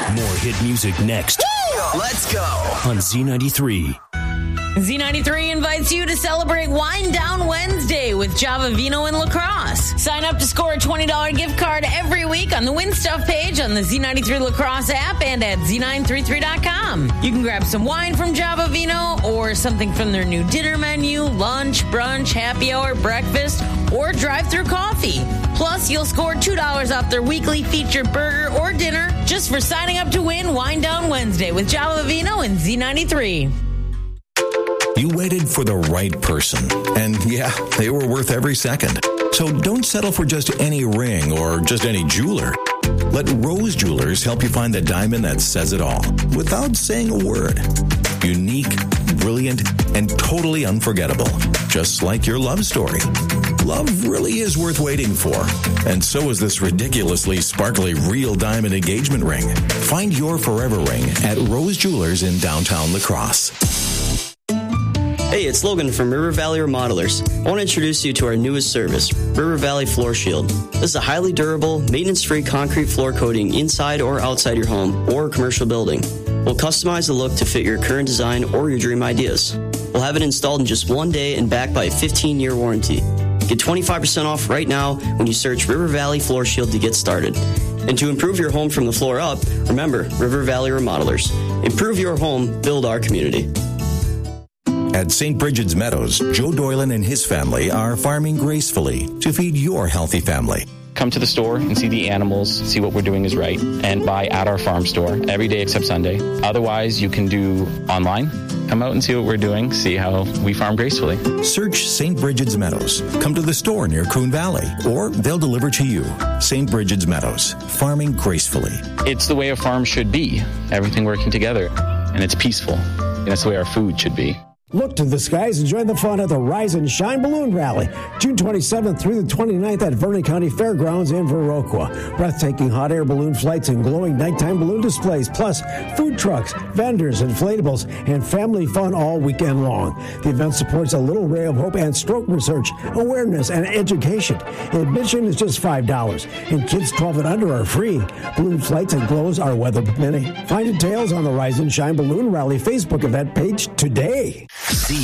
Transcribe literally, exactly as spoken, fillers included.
More hit music next. Woo! Let's go. On Z ninety-three. Z ninety-three invites you to celebrate Wine Down Wednesday with Java Vino and La Crosse. Sign up to score a twenty dollars gift card every week on the Win Stuff page on the Z ninety-three La Crosse app and at Z nine thirty-three dot com. You can grab some wine from Java Vino or something from their new dinner menu, lunch, brunch, happy hour, breakfast, or drive-through coffee. Plus, you'll score two dollars off their weekly featured burger or dinner just for signing up to win Wine Down Wednesday with Java Vino and Z ninety-three. You waited for the right person, and yeah, they were worth every second. So don't settle for just any ring or just any jeweler. Let Rose Jewelers help you find the diamond that says it all, without saying a word. Unique, brilliant, and totally unforgettable, just like your love story. Love really is worth waiting for, and so is this ridiculously sparkly real diamond engagement ring. Find your forever ring at Rose Jewelers in downtown La Crosse. Hey, it's Logan from River Valley Remodelers. I want to introduce you to our newest service, River Valley Floor Shield. This is a highly durable, maintenance-free concrete floor coating inside or outside your home or commercial building. We'll customize the look to fit your current design or your dream ideas. We'll have it installed in just one day and backed by a fifteen-year warranty. Get twenty-five percent off right now when you search River Valley Floor Shield to get started. And to improve your home from the floor up, remember River Valley Remodelers. Improve your home, build our community. At Saint Bridget's Meadows, Joe Doylan and his family are farming gracefully to feed your healthy family. Come to the store and see the animals, see what we're doing is right, and buy at our farm store every day except Sunday. Otherwise, you can do online. Come out and see what we're doing, see how we farm gracefully. Search Saint Bridget's Meadows. Come to the store near Coon Valley, or they'll deliver to you. Saint Bridget's Meadows, farming gracefully. It's the way a farm should be, everything working together, and it's peaceful. And that's the way our food should be. Look to the skies and join the fun at the Rise and Shine Balloon Rally, June twenty-seventh through the twenty-ninth at Vernon County Fairgrounds in Viroqua. Breathtaking hot air balloon flights and glowing nighttime balloon displays, plus food trucks, vendors, inflatables, and family fun all weekend long. The event supports a Little Ray of Hope and stroke research, awareness, and education. Admission is just five dollars, and kids twelve and under are free. Balloon flights and glows are weather permitting. Find details on the Rise and Shine Balloon Rally Facebook event page today.